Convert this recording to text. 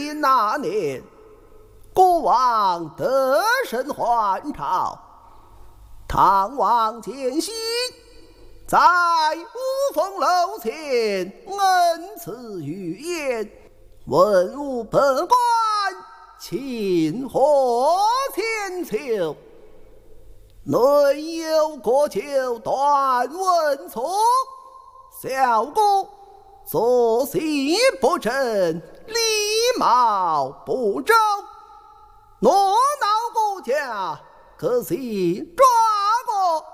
临那年，国王得胜还朝，唐王建兴在五凤楼前恩赐御宴，文武百官庆贺千秋。内有国舅段文聪，小哥作息不振，礼貌不周，挪闹国家，可惜中